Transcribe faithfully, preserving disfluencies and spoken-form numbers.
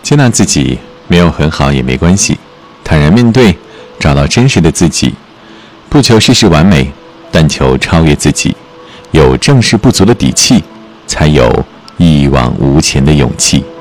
接纳自己，没有很好也没关系，坦然面对，找到真实的自己，不求事事完美，但求超越自己，有正视不足的底气，才有一往无前的勇气。